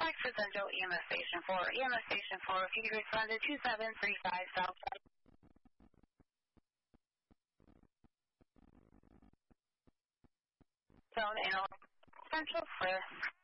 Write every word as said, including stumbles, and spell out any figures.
Mike for Central E M S Station four. E M S Station four, if you could respond to two seven three five Southside. Zone analog. Central Swift.